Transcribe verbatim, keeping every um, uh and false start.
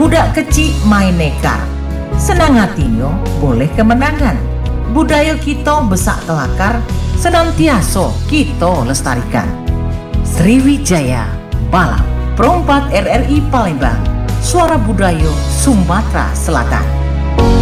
Budak kecil main nekar, senang hatinya boleh kemenangan. Budaya kita besak telakar, senantiasa kita lestarikan. Sriwijaya Balap, Perompak R R I Palembang, Suara Budaya Sumatera Selatan.